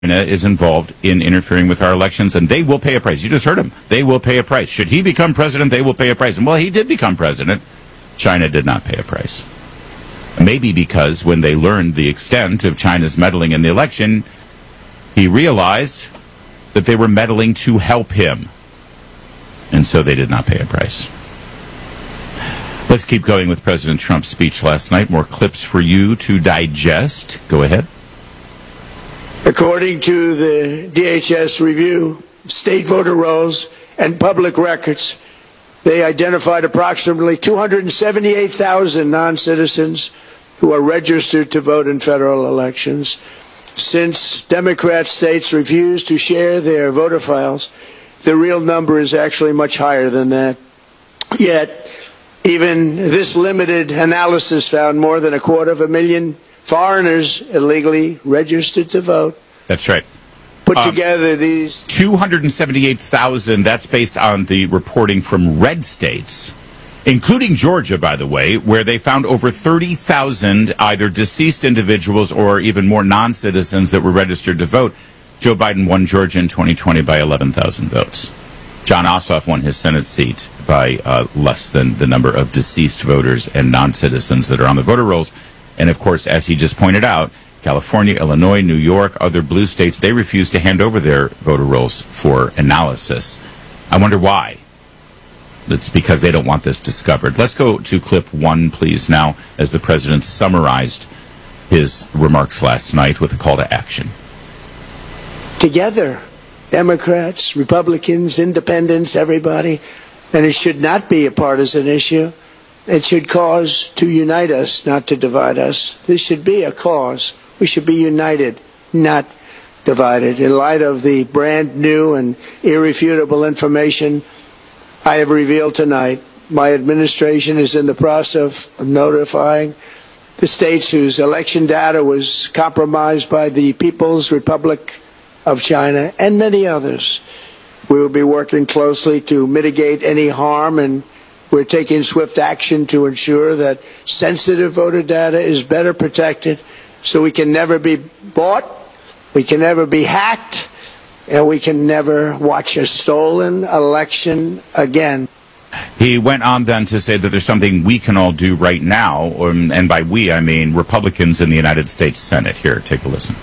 is involved in interfering with our elections, and they will pay a price. You just heard him. They will pay a price. Should he become president, they will pay a price. And well, he did become president. China did not pay a price. Maybe because when they learned the extent of China's meddling in the election, he realized that they were meddling to help him. And so they did not pay a price. Let's keep going with President Trump's speech last night. More clips for you to digest. Go ahead. According to the DHS review, state voter rolls and public records, they identified approximately 278,000 non-citizens who are registered to vote in federal elections. Since Democrat states refuse to share their voter files, the real number is actually much higher than that. Yet, even this limited analysis found more than 250,000 foreigners illegally registered to vote. That's right. Put together these 278,000, that's based on the reporting from red states, including Georgia, by the way, where they found over 30,000 either deceased individuals or even more non-citizens that were registered to vote. Joe Biden won Georgia in 2020 by 11,000 votes. John Ossoff won his Senate seat by less than the number of deceased voters and non-citizens that are on the voter rolls. And, of course, as he just pointed out, California, Illinois, New York, other blue states, they refuse to hand over their voter rolls for analysis. I wonder why. It's because they don't want this discovered. Let's go to clip 1, please, now, as the president summarized his remarks last night with a call to action. Together, Democrats, Republicans, independents, everybody, and it should not be a partisan issue. It should cause to unite us, not to divide us. This should be a cause. We should be united, not divided. In light of the brand new and irrefutable information I have revealed tonight, my administration is in the process of notifying the states whose election data was compromised by the People's Republic of China and many others. We will be working closely to mitigate any harm, and we're taking swift action to ensure that sensitive voter data is better protected so we can never be bought, we can never be hacked, and we can never watch a stolen election again. He went on then to say that there's something we can all do right now, and by we, I mean Republicans in the United States Senate. Here, take a listen.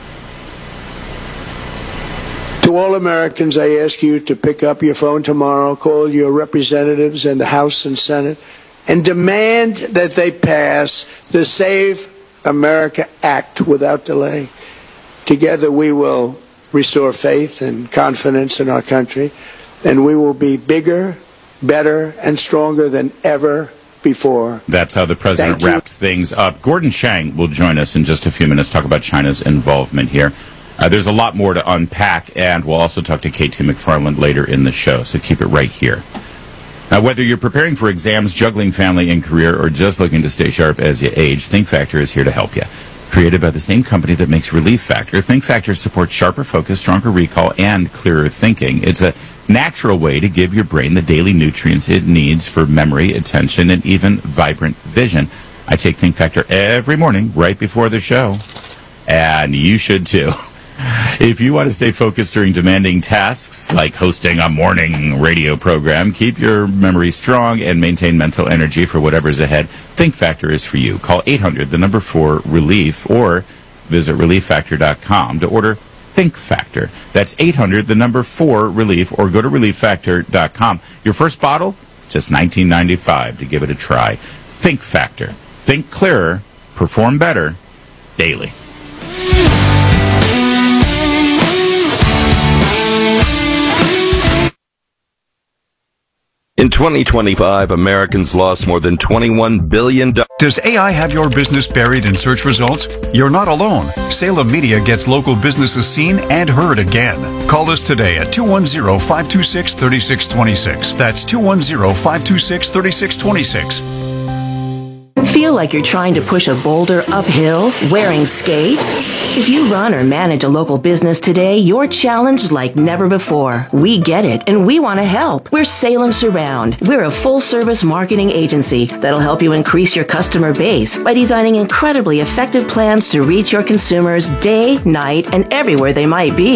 To all Americans, I ask you to pick up your phone tomorrow, call your representatives in the House and Senate, and demand that they pass the Save America Act without delay. Together we will restore faith and confidence in our country, and we will be bigger, better, and stronger than ever before. That's how the president wrapped things up. Gordon Chang will join us in just a few minutes, talk about China's involvement here. There's a lot more to unpack, and we'll also talk to KT McFarland later in the show, so keep it right here. Now, whether you're preparing for exams, juggling family and career, or just looking to stay sharp as you age, Think Factor is here to help you. Created by the same company that makes Relief Factor, Think Factor supports sharper focus, stronger recall, and clearer thinking. It's a natural way to give your brain the daily nutrients it needs for memory, attention, and even vibrant vision. I take Think Factor every morning right before the show, and you should too. If you want to stay focused during demanding tasks like hosting a morning radio program, keep your memory strong, and maintain mental energy for whatever's ahead, Think Factor is for you. Call 800-4-RELIEF or visit ReliefFactor.com to order Think Factor. That's 800-4-RELIEF or go to ReliefFactor.com. Your first bottle, just $19.95 to give it a try. Think Factor. Think clearer, perform better, daily. In 2025, Americans lost more than $21 billion. Does AI have your business buried in search results? You're not alone. Salem Media gets local businesses seen and heard again. Call us today at 210-526-3626. That's 210-526-3626. Feel like you're trying to push a boulder uphill wearing skates? If you run or manage a local business today, you're challenged like never before. We get it, and we want to help. We're Salem Surround. We're a full-service marketing agency that'll help you increase your customer base by designing incredibly effective plans to reach your consumers day, night, and everywhere they might be.